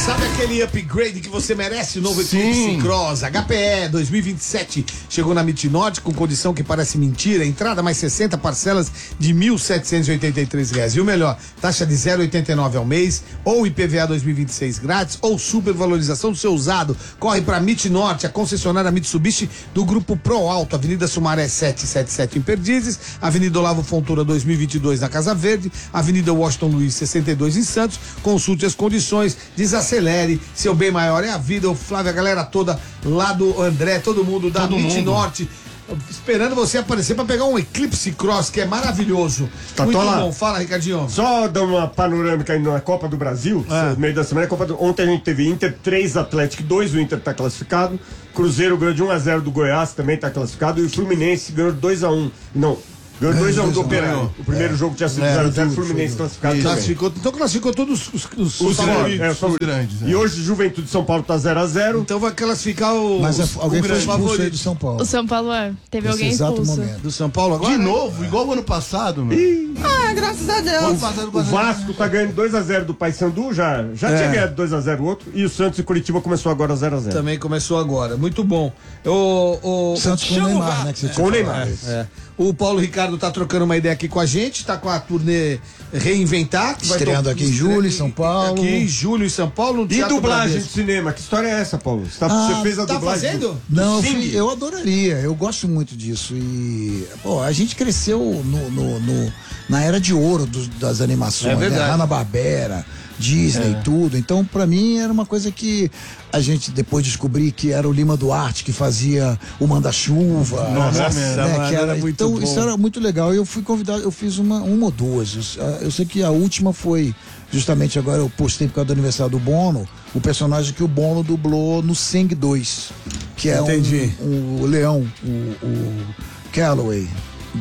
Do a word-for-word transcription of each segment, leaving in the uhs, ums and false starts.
Sabe aquele upgrade que você merece? O novo Eclipse Cross H P E dois mil e vinte e sete chegou na Midnorte com condição que parece mentira. Entrada mais sessenta parcelas de mil setecentos e oitenta e três reais. E o melhor, taxa de zero vírgula oitenta e nove ao mês, ou I P V A dois mil e vinte e seis grátis, ou supervalorização do seu usado. Corre para Midnorte, a concessionária Mitsubishi do Grupo Pro Alto, Avenida Sumaré setecentos e setenta e sete em Perdizes, Avenida Olavo Fontoura dois mil e vinte e dois na Casa Verde, Avenida Washington Luiz sessenta e dois em Santos. Consulte as condições, desacelere, seu bem maior é a vida. O Flávio, a galera toda lá do André, todo mundo da Midnorte, esperando você aparecer para pegar um Eclipse Cross, que é maravilhoso. Tá muito lá. bom, fala, Ricardinho. Só dar uma panorâmica aí na Copa do Brasil, É. no meio da semana. Copa do... Ontem a gente teve Inter três, Atlético dois, o Inter tá classificado. Cruzeiro ganhou de um a zero do Goiás, também tá classificado. E o Fluminense ganhou dois a um. Não. Ganhou dois a um do Operário. O primeiro jogo tinha sido zero a zero, Fluminense classificado também. Classificou, então classificou todos os, os, Os favoritos. é, os grandes. E hoje Juventude de São Paulo tá zero a zero. Então vai classificar o. Mas os, alguém o foi grande expulso aí favorito do São Paulo. O São Paulo é. Teve Nesse alguém exato expulso. momento. do São Paulo agora? De novo, igual o ano passado, meu. Ah, graças a Deus. O Vasco tá ganhando dois a zero do Paysandu, já, já É. tinha ganhado dois a zero o outro. E o Santos e Curitiba começou agora zero a zero. Também começou agora. Muito bom. O, o, Santos com o chama o Neymar, Va- né? Que você Com tinha o Neymar. falado. É. O Paulo Ricardo tá trocando uma ideia aqui com a gente, tá com a turnê Reinventar. Que vai Estreando to- aqui em julho, em São Paulo. Aqui em julho, em São Paulo. no E Teatro dublagem Bradesco. de cinema, que história é essa, Paulo? Você, tá- Ah, você fez a Tá dublagem? fazendo? Não, eu, Sim. fui- eu adoraria, eu gosto muito disso. E, pô, a gente cresceu no, no- no- na era de ouro dos- das animações, É verdade. né? Hanna-Barbera, Disney e tudo. Então, pra mim, era uma coisa que a gente depois descobri que era o Lima Duarte que fazia o Manda-Chuva. Nossa, né? mano, Que era era, muito então, bom. isso era muito legal. E eu fui convidado, eu fiz uma, uma ou duas. Eu, eu sei que a última foi, justamente agora eu postei por causa do aniversário do Bono, o personagem que o Bono dublou no Sing dois, que é Entendi. um, um- o leão, o, o Calloway,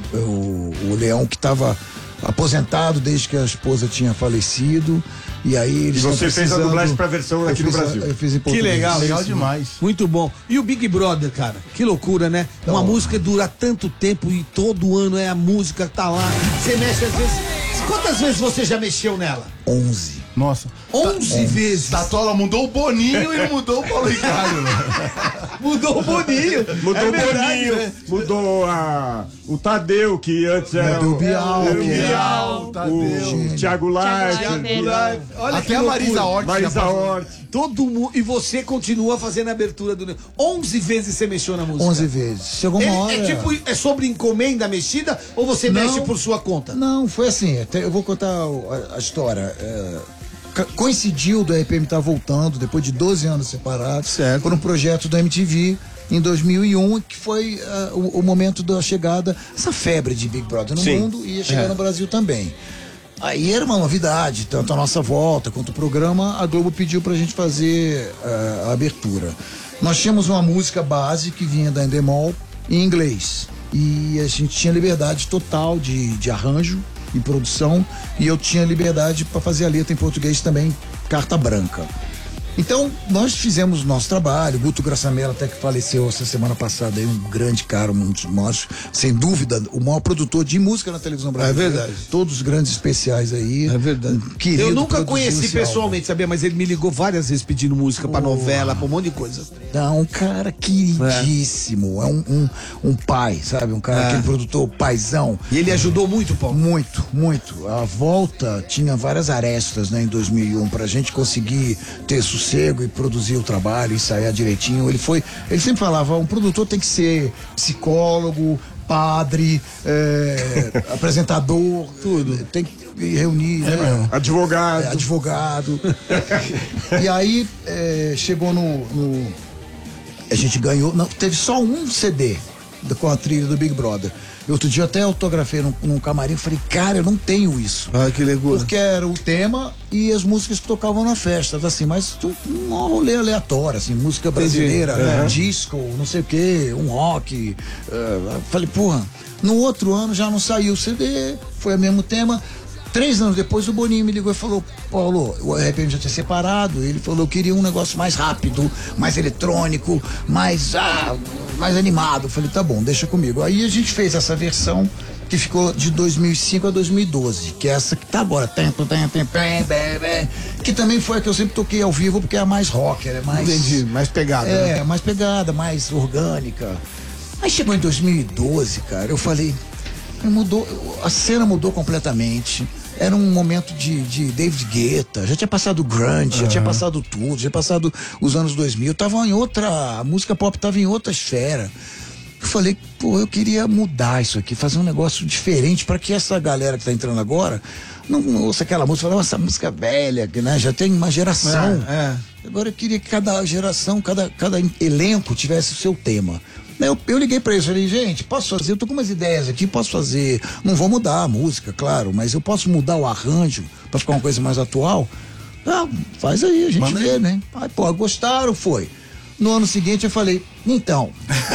o, o leão que estava aposentado desde que a esposa tinha falecido. E aí eles E você estão fez a precisando- dublagem pra versão Eu aqui no fiz a- Brasil. Eu fiz em Que português. legal, Legal isso. demais. Muito bom. E o Big Brother, cara? Que loucura, né? Uma música dura tanto tempo e todo ano é a música, tá lá. Você mexe às vezes. Quantas vezes você já mexeu nela? onze. Nossa. Onze vezes. Tatola mudou o Boninho e não mudou o Paulo Ricardo. Mudou o Boninho. Mudou É o verdade, Boninho, né? mudou a, o Tadeu, que antes era Tadeu o, Bial, era o que era- Bial, Tadeu. o Thiago Light, Thiago Thiago Live. Olha que Até a loucura. Marisa Hort. Marisa já passou. Hort. Todo mundo. E você continua fazendo a abertura do. Onze vezes você mexeu na música. onze vezes. Chegou uma É, hora. é tipo, é sobre encomenda mexida ou você Não. mexe por sua conta? Não, foi assim, até eu vou contar o- a, a história. É, ca- coincidiu do R P M estar voltando, depois de doze anos separados, Certo. por um projeto da M T V em dois mil e um, que foi ah, o, o momento da chegada, essa febre de Big Brother no Sim. mundo e ia chegar É. no Brasil também. Aí era uma novidade, tanto a nossa volta quanto o programa, a Globo pediu pra gente fazer ah, a abertura. Nós tínhamos uma música base que vinha da Endemol em inglês. E a gente tinha liberdade total de, de arranjo e produção. E eu tinha liberdade para fazer a letra em português também, carta branca. Então, nós fizemos o nosso trabalho. Guto Graçamela, até que faleceu essa semana passada, aí, um grande cara, um dos maiores, sem dúvida, o maior produtor de música na televisão brasileira. verdade. Todos os grandes especiais aí. É verdade. Um querido Eu nunca produziu conheci esse pessoalmente, sabia? Mas ele me ligou várias vezes pedindo música pra novela, pra um monte de coisa. Não, um cara queridíssimo. É, um, um, um pai, sabe? Um cara, É. aquele produtor paizão. E ele ajudou muito, Paulo. Muito, muito. A volta tinha várias arestas, né, em dois mil e um, pra gente conseguir ter sossego e produzir o trabalho, ensaiar direitinho. Ele foi, ele sempre falava, um produtor tem que ser psicólogo, padre, é, apresentador, tudo. Tem que reunir, né? Advogado. É, advogado. E aí é, chegou no, no- a gente ganhou, não, teve só um C D da- com a trilha do Big Brother. E outro dia eu até autografei num, num camarim, eu falei, cara, eu não tenho isso. Ah, que legal. Porque era o tema e as músicas que tocavam na festa, assim, mas um, um rolê aleatório, assim, música brasileira, Uhum. disco, não sei o quê, um rock. eh, falei, porra, no outro ano já não saiu o C D, foi o mesmo tema. Três anos depois o Boninho me ligou e falou, Paulo, o R P M já tinha separado, ele falou, eu queria um negócio mais rápido, mais eletrônico, mais, ah, mais animado. Eu falei, tá bom, deixa comigo. Aí a gente fez essa versão que ficou de dois mil e cinco a dois mil e doze, que é essa que tá agora, tempo, tempo, tempo, que também foi a que eu sempre toquei ao vivo, porque é a mais rocker, é mais... Entendi, mais pegada. É, né? mais pegada, mais orgânica. Aí chegou em dois mil e doze, cara, eu falei, mudou, a cena mudou completamente. Era um momento de, de David Guetta, já tinha passado o grunge, uhum. já tinha passado tudo, já tinha passado os anos dois mil, tava em outra, a música pop tava em outra esfera. Eu falei, pô, eu queria mudar isso aqui, fazer um negócio diferente para que essa galera que tá entrando agora não, não ouça aquela música, fala, essa música velha, que né, já tem uma geração. É, é. Agora eu queria que cada geração, cada, cada elenco tivesse o seu tema. Eu, eu liguei pra eles e falei, gente, posso fazer, eu tô com umas ideias aqui, posso fazer, não vou mudar a música, claro, mas eu posso mudar o arranjo pra ficar uma coisa mais atual? Ah, faz aí, a gente Manda vê, aí. né? Aí, pô, gostaram, foi. No ano seguinte eu falei, então,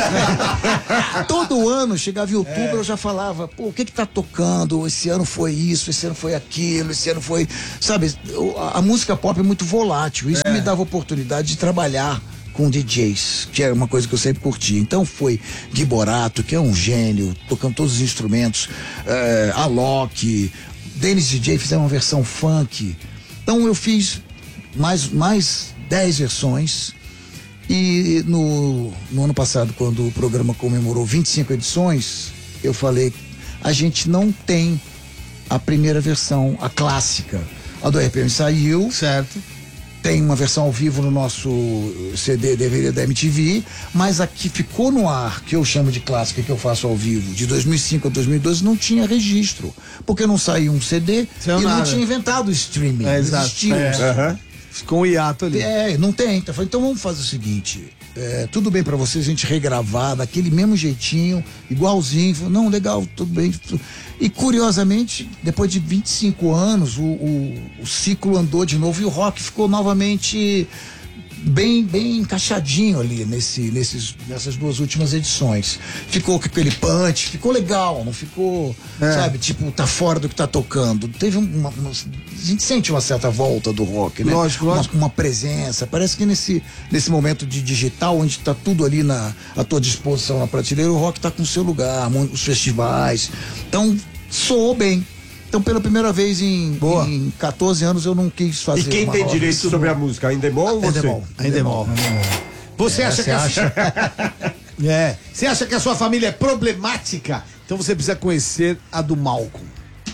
todo ano, chegava em outubro, é. eu já falava, pô, o que que tá tocando? Esse ano foi isso, esse ano foi aquilo, esse ano foi, sabe, a, a música pop é muito volátil, isso é. me dava oportunidade de trabalhar com D Js, que era uma coisa que eu sempre curti. Então foi Gui Borato, que é um gênio, tocando todos os instrumentos, é, Alok, Dennis D J fizeram uma versão funk. Então eu fiz mais, mais dez versões e no, no ano passado, quando o programa comemorou vinte e cinco edições, eu falei, a gente não tem a primeira versão, a clássica. A do R P M saiu. Certo. Tem uma versão ao vivo no nosso C D, D V D da M T V, mas a que ficou no ar, que eu chamo de clássica, que eu faço ao vivo, de dois mil e cinco a dois mil e doze, não tinha registro, porque não saiu um C D Seu e nada. não tinha inventado o streaming. É, exato. É. Uhum. Ficou um hiato ali. É, não tem. Então, então vamos fazer o seguinte, é, tudo bem pra vocês a gente regravar daquele mesmo jeitinho, igualzinho, não, legal, tudo bem. E curiosamente, depois de vinte e cinco anos, o, o, o ciclo andou de novo e o rock ficou novamente bem, bem encaixadinho ali nesse, nesses, nessas duas últimas edições. Ficou com aquele punch, ficou legal, não ficou, é. sabe, tipo, tá fora do que tá tocando. Teve uma, uma, a gente sente uma certa volta do rock, né? Lógico, lógico. Uma, uma presença. Parece que nesse, nesse momento de digital, onde tá tudo ali na, à tua disposição na prateleira, o rock tá com o seu lugar, os festivais. Então, soou bem. Então, pela primeira vez em, em quatorze anos, eu não quis fazer. E quem tem roda. direito sobre a música? A Endemol ou você? Endemol. Endemol. Você É, acha você que a... acha? é. Você acha que a sua família é problemática? Então você precisa conhecer a do Malcolm.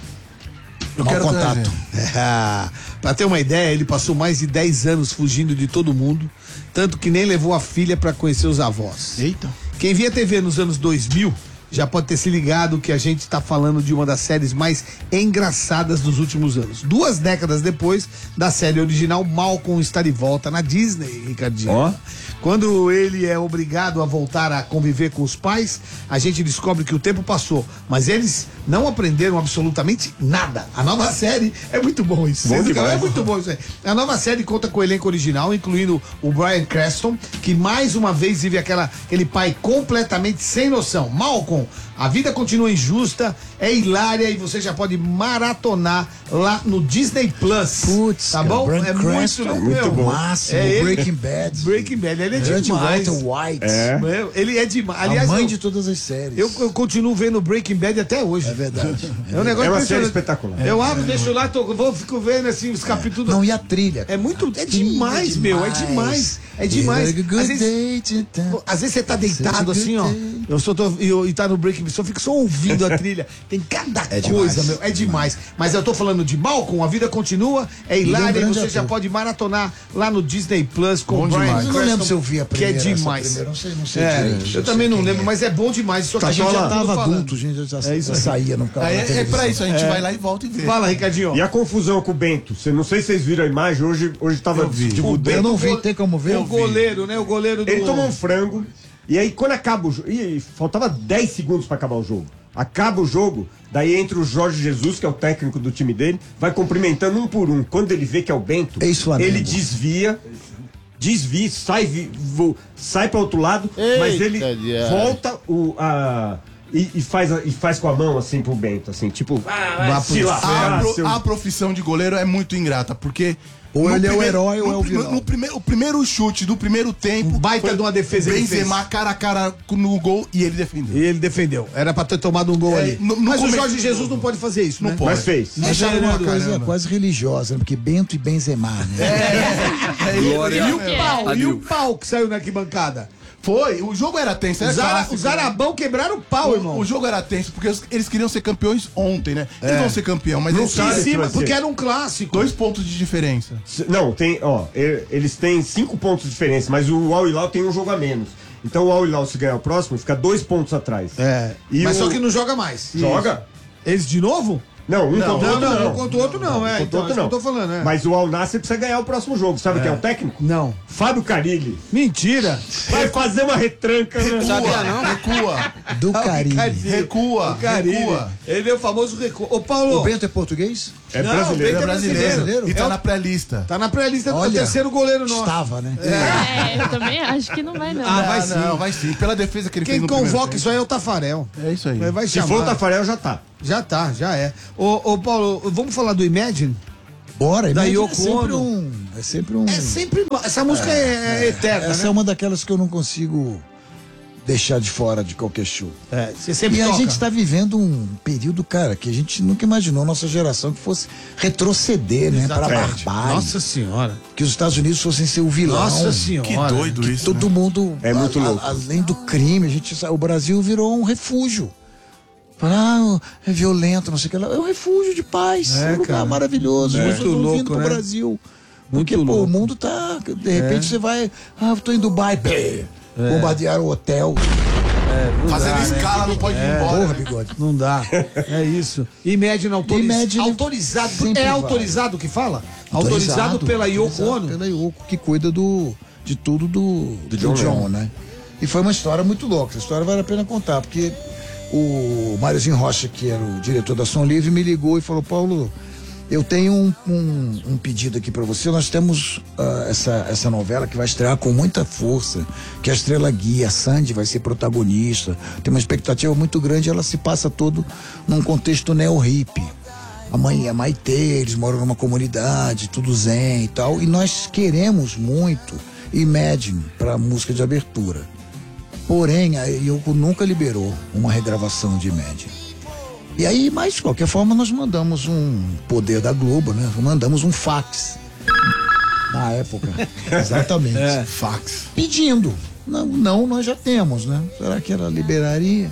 Eu quero contato. É, pra ter uma ideia, ele passou mais de dez anos fugindo de todo mundo, tanto que nem levou a filha pra conhecer os avós. Eita. Quem via T V nos anos dois mil já pode ter se ligado que a gente está falando de uma das séries mais engraçadas dos últimos anos. Duas décadas depois da série original, Malcolm está de volta na Disney, Ricardinho. Ó. Quando ele é obrigado a voltar a conviver com os pais, a gente descobre que o tempo passou, mas eles não aprenderam absolutamente nada. A nova série é muito bom isso. Bom demais. É muito bom isso aí. A nova série conta com o elenco original, incluindo o Bryan Cranston, que mais uma vez vive aquela, aquele pai completamente sem noção. Malcolm, a vida continua injusta, é hilária e você já pode maratonar lá no Disney Plus. Putz, tá cara, bom? Bryan É Cranston, muito, muito meu, bom. Máximo, é ele- Breaking Bad. Breaking Bad, ele é Grande demais. Walter White. É. Meu, ele é demais. A Aliás, mãe eu, de todas as séries. eu, eu continuo vendo Breaking Bad até hoje. É verdade. É um negócio É uma série impressionante. espetacular. Eu abro, deixo lá, tô, vou, fico vendo assim os capítulos. Não, e a trilha? É muito. É Trilha demais, meu. É demais. É demais. Às vezes, pô, às vezes você tá deitado assim, ó. Eu só tô. E, eu- e tá no Breaking Bad, só fico só ouvindo a trilha. Tem cada coisa, meu. É demais. Mas eu tô falando de Malcolm, a vida continua, é hilária, e grande você ator. já pode maratonar lá no Disney Plus com o Bryan Mas eu não lembro Cranston, se eu vi a que é primeira. essa demais. primeira, não sei, não sei É, direito, eu também sei não quem lembro, é. mas é bom demais. Só que a gente já Tava tava falando. adulto, a gente já, É isso já aí. saía no carro. Aí na é, é televisão. pra isso, a gente É. vai lá e volta e vê. Fala, Ricardinho. E a confusão com o Bento? Cê, não sei se vocês viram a imagem, hoje, hoje tava O divulgando. Eu não vi, go- tem como ver? O goleiro, né? O goleiro do. Ele tomou um frango, e aí quando acaba o jogo, e faltava dez segundos pra acabar o jogo. Acaba o jogo, daí entra o Jorge Jesus, que é o técnico do time dele, vai cumprimentando um por um. Quando ele vê que é o Bento, Ex-Flamengo. ele desvia, desvia, sai, vi- vo- sai para outro lado, mas ele diacho. volta o, a, e, e, faz, a- e faz com a mão assim pro Bento, assim, tipo, ah, vai Vá se pro lascar, A, pro- seu- a profissão de goleiro é muito ingrata, porque Ou No ele é o primeiro- herói ou no é o prime- vilão. No primeiro, o primeiro chute do primeiro tempo. Um baita foi de uma defesa o ele Benzema cara a cara no gol e ele defendeu. E ele defendeu. Era pra ter tomado um gol É, ali. no- no Mas o começo Jorge do Jesus jogo. não pode fazer isso, Não né? pode. Mas fez. Mas era uma coisa caramba. quase religiosa, né? Porque Bento e Benzema, né? Glória E o pau, a e o Deus. pau que saiu na arquibancada? Foi, o jogo era tenso. Era Os, ara, clássico, os né? arabão quebraram o pau, irmão. O, o jogo era tenso, porque eles, eles queriam ser campeões ontem, né? Eles vão ser campeão, mas eles Em sabe se cima, vai ser. porque era um clássico. dois pontos de diferença. Não, tem, ó, e- eles têm cinco pontos de diferença, mas o Al Hilal tem um jogo a menos. Então o Al Hilal, se ganhar o próximo, fica dois pontos atrás. É. E Mas o- só que não joga mais. Joga? Eles de novo? Não, um Não, contra o Não, outro não, não. um contra o outro não, é. Contra o Então, outro isso que não. eu tô falando, é. Mas o Al Nassr precisa ganhar o próximo jogo. Sabe quem é o técnico? Não. Fábio Carilli. Mentira. Vai fazer uma retranca, né? Recua, recua, Do Caribe. recua, O Caribe. recua. Ele é o famoso recuo. Ô, Paulo. O Bento é português? É Não, brasileiro. Bento Ele é é brasileiro. brasileiro. E tá É o- na pré-lista. Tá na pré-lista do Olha, terceiro goleiro nosso. Estava, né? É, eu também acho que não vai não. Ah, vai Ah, sim. não, vai sim. Pela defesa que ele Quem fez no primeiro convoca tempo. isso aí é o Tafarel. É isso aí. Mas vai Se chamar. for o Tafarel, já tá. Já tá, já é. Ô, ô, Paulo, vamos falar do Imagine? Bora, Da Imagine Yoko é sempre Ono. um. É sempre um. É sempre. Essa música é, é eterna, Essa né? é uma daquelas que eu não consigo deixar de fora de qualquer show. É, você sempre E a toca. gente está vivendo um período, cara, que a gente nunca imaginou, nossa geração, que fosse retroceder, né? Pra Exatamente. barbárie. Nossa senhora. Que os Estados Unidos fossem ser o vilão. Nossa senhora. Que doido Que isso. todo né? mundo. É muito a- a- louco. Além do crime, a gente sabe, o Brasil virou um refúgio. Ah, é violento, não sei o que lá. É um refúgio de paz. É, É, um lugar cara. maravilhoso. É. As pessoas Muito estão vindo louco, pro né? Brasil. Muito Porque, pô, louco. o mundo tá. De repente você vai. Ah, eu tô em Dubai. Bê, bombardearam o hotel. Fazendo escala, não pode ir embora. Porra, bigode. Não dá. É isso. Imagine autoriz... Imagine autorizado. sempre É vai. autorizado que fala? Autorizado, pela Yoko autorizado Ono. Pela Yoko, que cuida do, de tudo do, do John, John né? E foi uma história muito louca. Essa história vale a pena contar, porque o Máriozinho Rocha, que era o diretor da Som Livre, me ligou e falou: Paulo, eu tenho um, um, um pedido aqui pra você. Nós temos ah, essa, essa novela que vai estrear com muita força, que é a Estrela Guia, a Sandy vai ser protagonista. Tem uma expectativa muito grande, ela se passa todo num contexto neo-hippie. A mãe, a Maitê, eles moram numa comunidade, tudo zen e tal. E nós queremos muito Imagine pra música de abertura. Porém, a Yoko nunca liberou uma regravação de Imagine. E aí, mas de qualquer forma, nós mandamos um poder da Globo, né? Mandamos um fax. Na época. Exatamente. Fax. Pedindo. Não, não, nós já temos, né? Será que ela liberaria?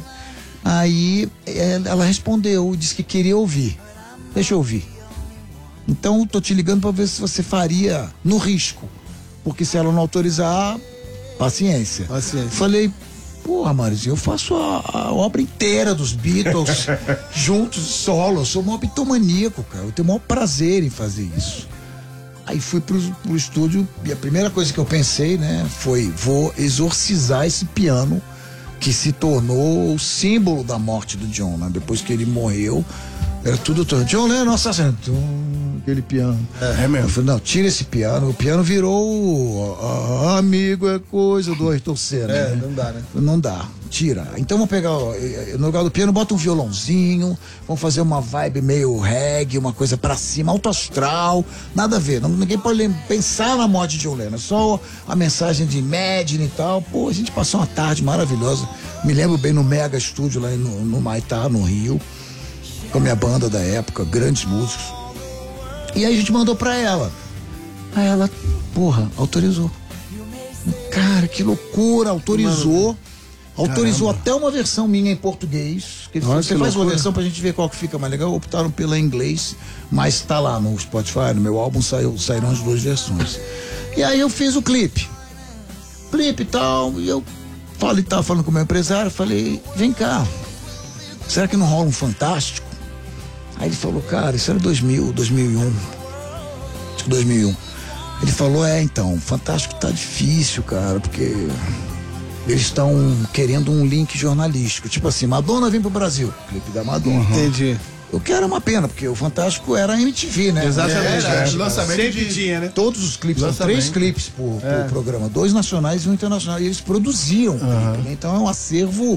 Aí é, ela respondeu, disse que queria ouvir. Deixa eu ouvir. Então, tô te ligando para ver se você faria no risco. Porque se ela não autorizar, paciência. Paciência. Falei, porra, Marizinho, eu faço a, a obra inteira dos Beatles juntos, solo. Eu sou o maior bitomaníaco, cara. Eu tenho o maior prazer em fazer isso. Aí fui pro, pro estúdio e a primeira coisa que eu pensei, né, foi: vou exorcizar esse piano que se tornou o símbolo da morte do John, né? Depois que ele morreu, era tudo todo. John Lennon, assassino. Tum, aquele piano. É Eu mesmo. falei, não, tira esse piano. O piano virou ah, amigo é coisa do Ayrton Senna. É, né? não dá, né? Não dá, tira. Então vamos pegar, ó, eh, no lugar do piano, bota um violãozinho, vamos fazer uma vibe meio reggae, uma coisa pra cima, alto astral, nada a ver. Não, ninguém pode lem- pensar na morte de John Lennon, só a mensagem de Imagine e tal. Pô, a gente passou uma tarde maravilhosa. Me lembro bem no Mega Estúdio lá no, no Maitá, no Rio, com a minha banda da época, grandes músicos. E aí a gente mandou pra ela. Aí ela, porra, autorizou. Cara, que loucura, autorizou. Autorizou até uma versão minha em português. Que ele falou, Nossa, você que faz uma loucura. versão pra gente ver qual que fica mais legal. Optaram pela inglês, mas tá lá no Spotify, no meu álbum saiu, saíram as duas versões. E aí eu fiz o clipe. Clipe e tal, e eu falei, tava falando com o meu empresário, falei, vem cá, será que não rola um Fantástico? Aí ele falou, cara, isso era dois mil, dois mil e um. Acho que dois mil e um. Ele falou, é, então, Fantástico tá difícil, cara, porque eles estão querendo um link jornalístico. Tipo assim, Madonna vem pro Brasil. Clipe da Madonna. Entendi. O que era uma pena, porque o Fantástico era a M T V, né? Exatamente. É, É, lançamento Sempre de- tinha, né? Todos os clipes, são Lançamento. três clipes por, por programa, dois nacionais e um internacional. E eles produziam o clipe, né? Então é um acervo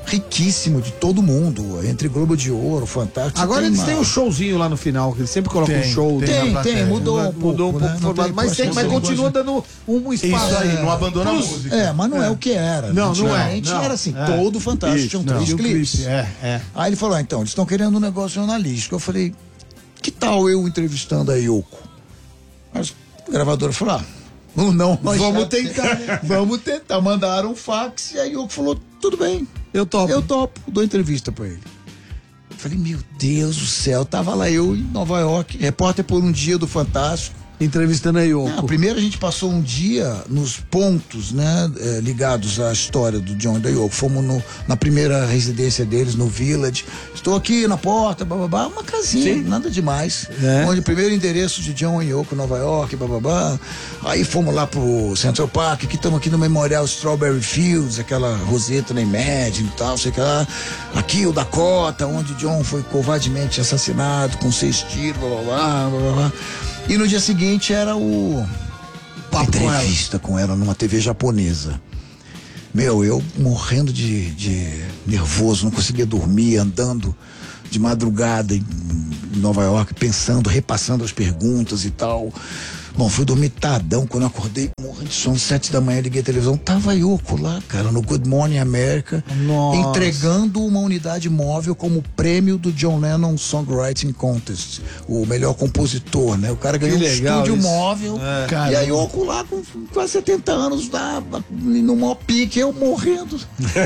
riquíssimo de todo mundo, entre Globo de Ouro, Fantástico. Agora eles uma... têm um showzinho lá no final, que eles sempre colocam Tem, um show. tem. Tem, na tem, plateia. mudou um pouco. Mudou um pouco né? o Não formato, tem- mas, acho tem, que mas não continua gosta- dando um espaço. Isso aí, não abandona a Pros- música. É, mas não é, o que era. Não, não é, Antigamente não. era assim, É. todo Fantástico, tinham três Tinha um clipes. clipe, É, é. Aí ele falou, ah, então, eles estão querendo um negócio jornalístico. Eu falei, que tal eu entrevistando a Yoko? Mas a gravadora falou, ah, não, não, nós Vamos já tentar, tem- Vamos tentar. Mandaram um fax e a Yoko falou, tudo bem. Eu topo. Eu topo, dou entrevista pra ele. Eu falei, meu Deus do céu, tava lá eu em Nova York, repórter por um dia do Fantástico. Entrevistando a Yoko. Ah, primeiro a gente passou um dia nos pontos, né, eh, ligados à história do John e da Yoko. Fomos no- na primeira residência deles, no Village. Estou aqui na porta, bababá, uma casinha, nada demais. É. Onde o primeiro endereço de John e Yoko, Nova York, bababá. Aí fomos lá pro Central Park, que estamos aqui no Memorial Strawberry Fields, aquela roseta na Imagine e tal, sei que lá. Aqui o Dakota, onde John foi covardemente assassinado com seis tiros, bababá, bababá. E no dia seguinte era o Papo com ela. entrevista com ela numa T V japonesa. Meu, eu morrendo de, de nervoso, não conseguia dormir, andando de madrugada em em Nova York, pensando, repassando as perguntas e tal. Bom, fui dormir tardão, quando eu acordei, morrendo de sono, sete da manhã, liguei a televisão, tava a Yoko lá, cara, no Good Morning America, Nossa. entregando uma unidade móvel como prêmio do John Lennon Songwriting Contest, o melhor compositor, né? O cara ganhou um legal estúdio isso. móvel, É. e a Yoko lá com quase setenta anos, lá, no maior pique, eu morrendo.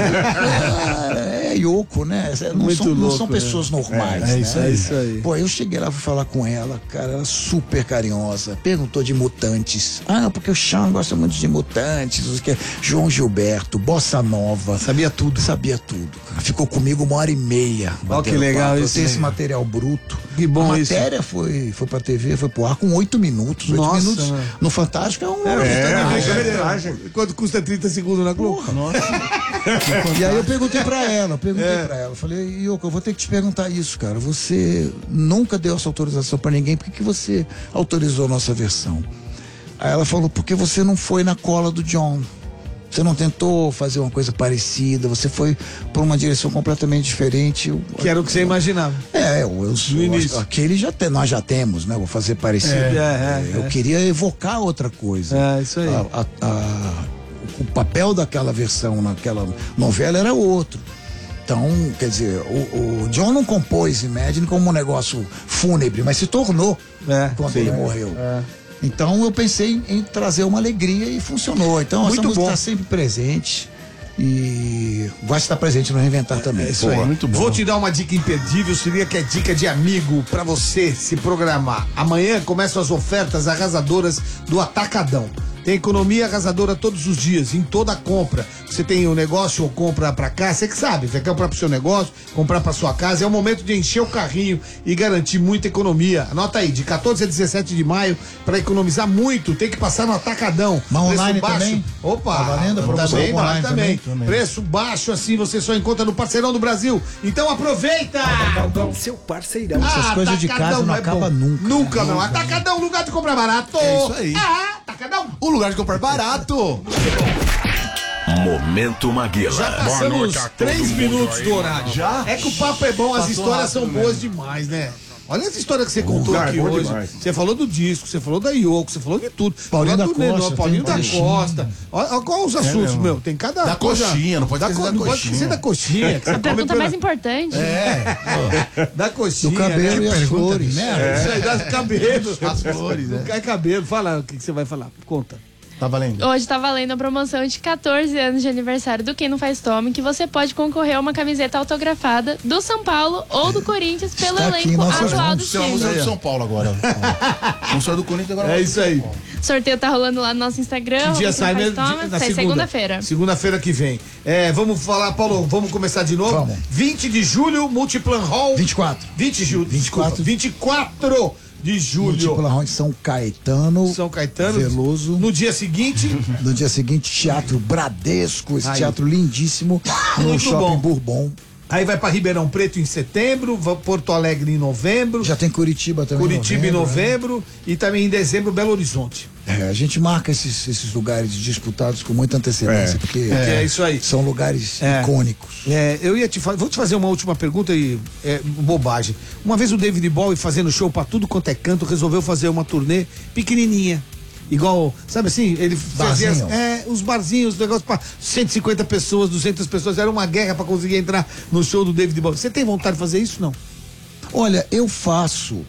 é, é Yoko, né? Não, Muito são, não louco, são né? pessoas normais, É, é né? isso aí. É isso aí. Pô, eu cheguei lá, fui falar com ela, cara, ela super carinhosa, perguntou de Mutantes. Ah, porque o Sean gosta muito de Mutantes, o que é João Gilberto, Bossa Nova. Sabia tudo. Sabia tudo, cara. Ficou comigo uma hora e meia. Ó, que batendo legal papo. Eu isso, tenho esse né? material bruto. Que bom A isso. matéria foi, foi pra T V, foi pro ar com oito minutos. Oito Nossa, minutos mano. no Fantástico é um... É, Quanto custa trinta segundos na Globo? E aí eu perguntei pra ela, eu perguntei É. pra ela, eu falei, Yoko, eu vou ter que te perguntar isso, cara. Você nunca deu essa autorização pra ninguém, por que, que você autorizou a nossa versão? Aí ela falou, porque você não foi na cola do John. Você não tentou fazer uma coisa parecida, você foi por uma direção completamente diferente. Eu- Que era o que você imaginava. É, eu, eu sou, No início. aquele já tem, nós já temos, né? Vou fazer parecido. É, é, eu é. queria evocar outra coisa. É, isso aí. A- a- a- o papel daquela versão naquela novela era outro. Então, quer dizer, o, o John não compôs Imagine como um negócio fúnebre, mas se tornou É, quando sim. ele morreu. É. Então eu pensei em, em trazer uma alegria e funcionou. Então Muito essa música bom. está sempre presente e vai estar presente no Reinventar também. É isso aí. muito bom. Vou te dar uma dica imperdível, seria que é dica de amigo pra você se programar. Amanhã começam as ofertas arrasadoras do Atacadão. Tem economia arrasadora todos os dias, em toda a compra. Você tem um negócio ou compra pra cá, você que sabe, vai comprar pro seu negócio, comprar pra sua casa, é o momento de encher o carrinho e garantir muita economia. Anota aí, de quatorze a dezessete de maio, pra economizar muito, tem que passar no Atacadão. Mas Preço online baixo. também? Opa, Tá valendo a promoção também, online também. também? Preço baixo assim você só encontra no Parceirão do Brasil. Então aproveita! Seu parceirão. Essas coisas de casa não é acaba bom. nunca. Nunca, não. Atacadão, lugar de comprar barato. É isso aí. Ah, Atacadão. O lugar de comprar barato. Momento Maguila. Já passamos três minutos do horário. Já? É que o papo é bom, as Passou histórias são rápido boas demais, né? Olha essa história que você contou cara, aqui bom hoje. demais. Você falou do disco, você falou da Yoko, você falou de tudo. Paulinho Falou da do Costa, Nenó, Paulinho tem da coxinha. Costa. Olha, olha qual os assuntos, mesmo. meu. Tem cada Da coisa. coxinha, não pode da esquecer co- da Não pode coxinha. esquecer da coxinha. que você A come pergunta pela- mais importante. É. Da coxinha. Do cabelo né? e as flores. Né? Isso aí, das cabelos. As flores, Não é. cai cabelo. Fala o que que você vai falar. Conta. Tá valendo? Hoje tá valendo a promoção de quatorze anos de aniversário do Quem Não Faz Tome, que você pode concorrer a uma camiseta autografada do São Paulo ou do Corinthians pelo Está aqui em elenco nossas atual mãos. do Você é uma time. música de São Paulo agora. Não sou do Corinthians agora. É isso aí. O sorteio tá rolando lá no nosso Instagram. Que dia Quem sai Não mesmo? Faz Tome, Na sai segunda. segunda-feira. Segunda-feira que vem. É, vamos falar, Paulo, vamos começar de novo? Vamos. vinte de julho, Multiplan Hall. vinte e quatro. vinte de julho. vinte e quatro. vinte e quatro de julho. Múltipla Round São Caetano. São Caetano. Veloso. No dia seguinte, No dia seguinte, Teatro Bradesco, esse Aí. teatro lindíssimo, no Muito Shopping bom. Bourbon. Aí vai pra Ribeirão Preto em setembro, vai Porto Alegre em novembro. Já tem Curitiba também. Curitiba em novembro, né? novembro e também em dezembro Belo Horizonte. É, a gente marca esses, esses lugares disputados com muita antecedência, É, porque é, é isso aí. são lugares É. icônicos. É, eu ia te fazer, vou te fazer uma última pergunta e é, bobagem. Uma vez o David Bowie fazendo show pra tudo quanto é canto, resolveu fazer uma turnê pequenininha. Igual, sabe assim, ele fazia Barzinho. é, os barzinhos, negócio pra cento e cinquenta pessoas, duzentas pessoas, era uma guerra pra conseguir entrar no show do David Bowie. Você tem vontade de fazer isso, não? Olha, eu faço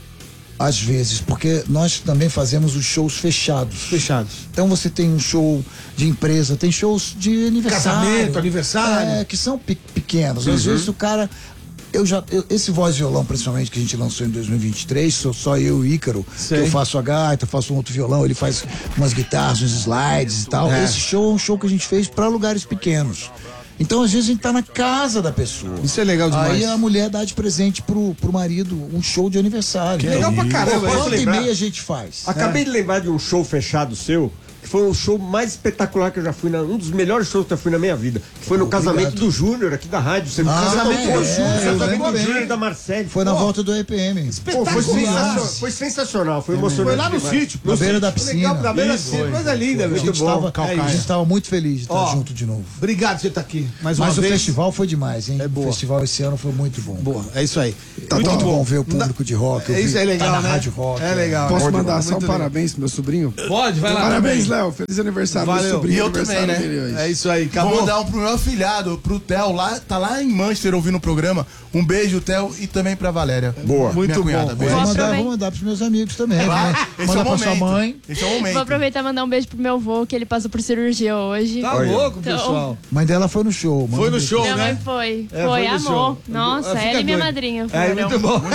às vezes, porque nós também fazemos os shows fechados. Fechados. Então você tem um show de empresa, tem shows de aniversário. Casamento, aniversário. É, que são pe- pequenos. Às vezes o cara. Eu já, eu- esse voz e violão, principalmente, que a gente lançou em dois mil e vinte e três, sou só eu e o Ícaro, Sei. que eu faço a gaita, faço um outro violão, ele faz umas guitarras, uns slides e tal. É. Esse show é um show que a gente fez para lugares pequenos. Então, às vezes, a gente tá na casa da pessoa. Isso é legal demais. Aí a mulher dá de presente pro, pro marido um show de aniversário. Que legal pra caramba. Posso Volta e lembrar? meia a gente faz. Acabei de lembrar de um show fechado seu, que foi o show mais espetacular que eu já fui, na, um dos melhores shows que eu já fui na minha vida. Que foi no Obrigado. casamento do Júnior, aqui da rádio. Você Ah, casamento é, do Júnior, eu casamento lembro do bem. Júnior e da Marcele. Foi na Pô, volta do E P M. Pô, foi, Espetacular. sensacional, foi sensacional, foi emocionante. Foi lá no demais. sítio. Na no beira sítio. da piscina. Legal, na beira da Isso, piscina. foi. Coisa linda, A meu. gente bom. tava, É a gente isso. tava muito feliz de estar Ó, junto de novo. Obrigado por você estar aqui. Mais uma Mas o vez. festival foi demais, hein? É boa. O festival esse ano foi muito bom. Boa, é isso aí. Tá muito bom ver o público de rock. eu É, isso vi- é legal, tá na né? rádio rock. É legal. Posso Bom mandar demais, só um muito legal. parabéns pro meu sobrinho? Pode, vai lá. Parabéns, também. Léo. Feliz aniversário, Valeu. meu sobrinho. E eu aniversário também, né? dele hoje. É isso aí, Vou acabou. mandar um pro meu afilhado, pro Theo, lá, tá lá em Manchester ouvindo o programa. Um beijo, Theo, e também pra Valéria. Boa. Minha Muito cunhada, bom. beijo. Vou Vou mandar, aproveitar. vou mandar pros meus amigos também. Ah, né? esse é Manda o pra sua momento. mãe. Esse é o momento. Vou aproveitar e mandar um beijo pro meu avô, que ele passou por cirurgia hoje. Tá Olha. louco, Então, pessoal. Mãe dela foi no show. manda Foi um no beijo. show, Minha mãe né? foi. É, foi, foi no amor. show. Nossa, Fica ela e minha doido. madrinha É, foram. muito bom.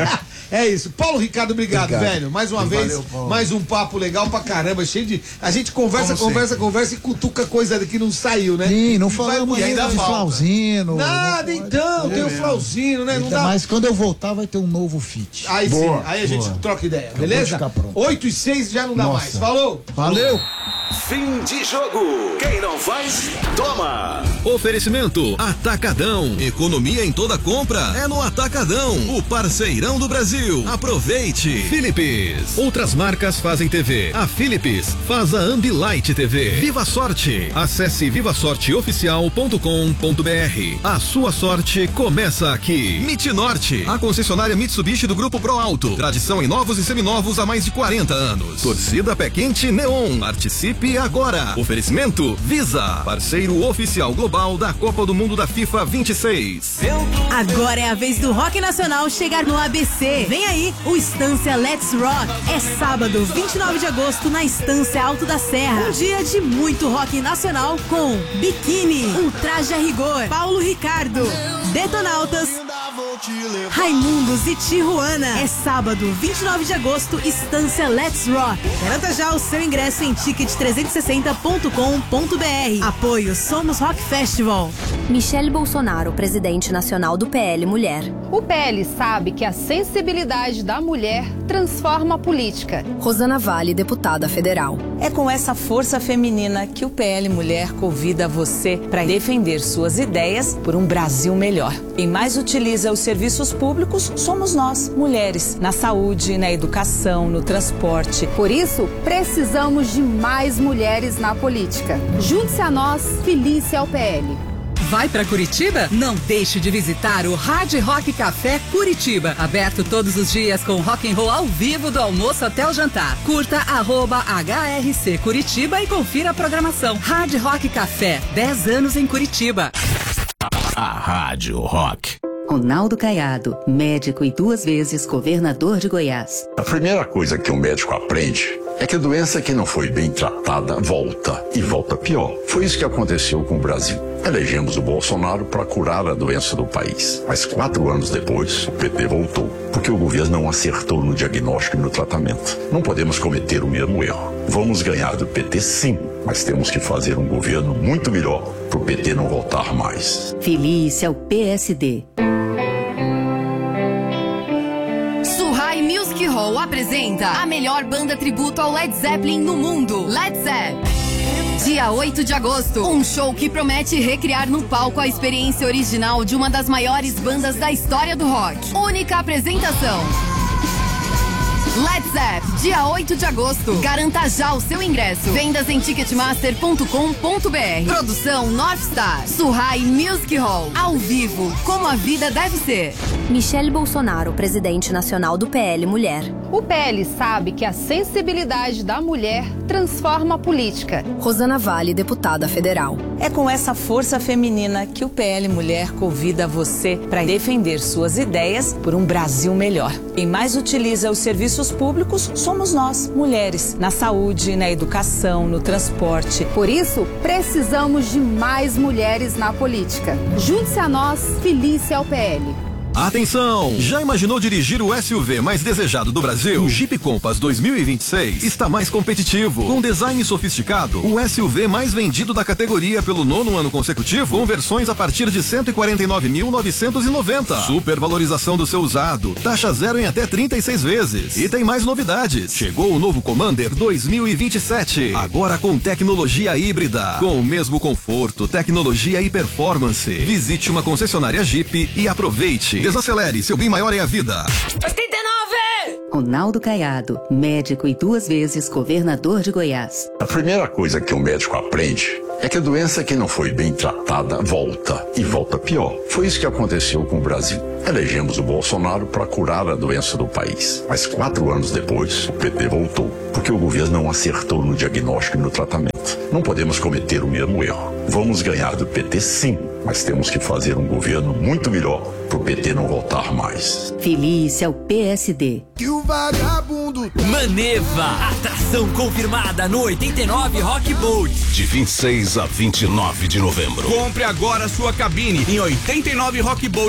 É isso. Paulo Ricardo, obrigado, Obrigado. velho. Mais uma Valeu, vez, Paulo. mais um papo legal pra caramba, cheio de. A gente conversa, Como conversa, sempre. conversa e cutuca coisa que não saiu, né? Sim, não E vai falamos mudando. ainda ainda de falta. Flauzino. Nada, então, tem o Flauzino, né? Não dá. Mas quando eu voltar vai ter um novo feat. Aí sim, Boa, aí a gente troca ideia, Acabou beleza? de ficar pronto. oito e seis já não dá mais. Falou! Valeu! Fim de jogo. Quem não faz, toma. Oferecimento Atacadão. Economia em toda compra é no Atacadão, o parceirão do Brasil. Aproveite. Philips. Outras marcas fazem T V. A Philips faz a Ambilight T V. Viva Sorte. Acesse viva sorte oficial ponto com ponto br. A sua sorte começa aqui. Mitnorte, a concessionária Mitsubishi do Grupo Pro Alto. Tradição em novos e seminovos há mais de quarenta anos. Torcida Pé Quente Neon. Participe agora. Oferecimento Visa, parceiro oficial global da Copa do Mundo da FIFA vinte e seis. Agora é a vez do rock nacional chegar no A B C. Vem aí o Estância Let's Rock. É sábado, vinte e nove de agosto, na Estância Alto da Serra. Um dia de muito rock nacional com Biquíni, Ultraje a Rigor, Paulo Ricardo, Detonautas, Raimundos e Tijuana. É sábado, vinte e nove de agosto, Estância Let's Rock. Garanta já o seu ingresso em ticket trezentos e sessenta ponto com ponto br. Apoio Somos Rock Festival. Michele Bolsonaro, presidente nacional do P L Mulher. O P L sabe que a sensibilidade da mulher transforma a política. Rosana Vale, deputada federal. É com essa força feminina que o P L Mulher convida você para defender suas ideias por um Brasil melhor. Quem mais utiliza os serviços públicos somos nós, mulheres, na saúde, na educação, no transporte. Por isso, precisamos de mais mulheres na política. Junte-se a nós, filie-se ao P L. Vai pra Curitiba? Não deixe de visitar o Hard Rock Café Curitiba. Aberto todos os dias com rock and roll ao vivo do almoço até o jantar. Curta arroba H R C Curitiba e confira a programação. Hard Rock Café, dez anos em Curitiba. A Rádio Rock. Ronaldo Caiado, médico e duas vezes governador de Goiás. A primeira coisa que um médico aprende é que a doença que não foi bem tratada volta, e volta pior. Foi isso que aconteceu com o Brasil. Elegemos o Bolsonaro para curar a doença do país. Mas quatro anos depois, o P T voltou, porque o governo não acertou no diagnóstico e no tratamento. Não podemos cometer o mesmo erro. Vamos ganhar do P T sim, mas temos que fazer um governo muito melhor para o P T não voltar mais. Filie-se ao P S D. Surrai Music Hall apresenta a melhor banda tributo ao Led Zeppelin no mundo. Led Zeppelin. Dia oito de agosto, um show que promete recriar no palco a experiência original de uma das maiores bandas da história do rock. Única apresentação. Led Zepp, dia oito de agosto. Garanta já o seu ingresso. Vendas em ticketmaster ponto com ponto b r. Produção North Star. Suhai Music Hall. Ao vivo, como a vida deve ser. Michele Bolsonaro, presidente nacional do P L Mulher. O P L sabe que a sensibilidade da mulher transforma a política. Rosana Vale, deputada federal. É com essa força feminina que o P L Mulher convida você para defender suas ideias por um Brasil melhor. Quem mais utiliza os serviços públicos somos nós, mulheres, na saúde, na educação, no transporte. Por isso, precisamos de mais mulheres na política. Junte-se a nós, Felícia ao P L. Atenção! Já imaginou dirigir o S U V mais desejado do Brasil? O Jeep Compass dois mil e vinte e seis está mais competitivo. Com design sofisticado, o S U V mais vendido da categoria pelo nono ano consecutivo, com versões a partir de cento e quarenta e nove mil novecentos e noventa. Supervalorização do seu usado, taxa zero em até trinta e seis vezes. E tem mais novidades. Chegou o novo Commander dois mil e vinte e sete, agora com tecnologia híbrida, com o mesmo conforto, tecnologia e performance. Visite uma concessionária Jeep e aproveite. Desacelere, seu bem maior é a vida. oitenta e nove! Ronaldo Caiado, médico e duas vezes governador de Goiás. A primeira coisa que um médico aprende é que a doença que não foi bem tratada volta, e volta pior. Foi isso que aconteceu com o Brasil. Elegemos o Bolsonaro para curar a doença do país. Mas quatro anos depois, o P T voltou, porque o governo não acertou no diagnóstico e no tratamento. Não podemos cometer o mesmo erro. Vamos ganhar do P T sim, mas temos que fazer um governo muito melhor para o P T não voltar mais. Felícia ao P S D. Que o vagabundo... Maneva, atração confirmada no oitenta e nove Rock Boat. De vinte e seis a vinte e nove de novembro. Compre agora sua cabine em oitenta e nove rock boat